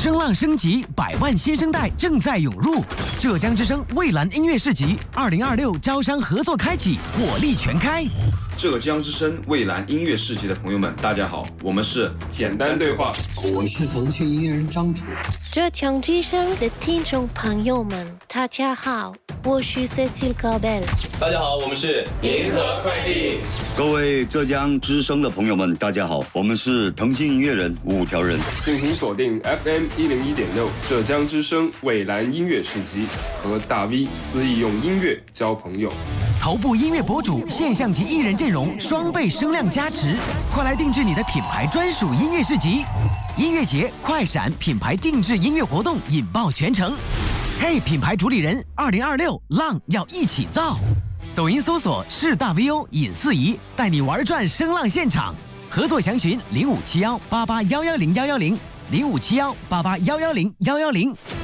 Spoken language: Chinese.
声浪升级，100万新生代正在涌入。浙江之声蔚蓝音乐市集2026招商合作开启，火力全开。 浙江之声蔚蓝音乐市集的朋友们，大家好，我们是简单对话， 我是腾讯音乐人张楚。 浙江之声的听众朋友们，大家好，我是 Cecile Caubel。 大家好，我们是银河快递。 各位浙江之声的朋友们，大家好，我们是腾讯音乐人5条人。 敬请锁定 FM 101.6浙江之声蔚蓝音乐市集，和大 V 肆意用音乐交朋友。 头部音乐博主、现象级艺人阵容双倍声量加持，快来定制你的品牌专属音乐市集！音乐节快闪品牌定制音乐活动引爆全城。嘿，品牌主理人，2026浪要一起造！抖音搜索是大 VO 尹四仪，带你玩转声浪现场。合作详询057188110110，057188110110。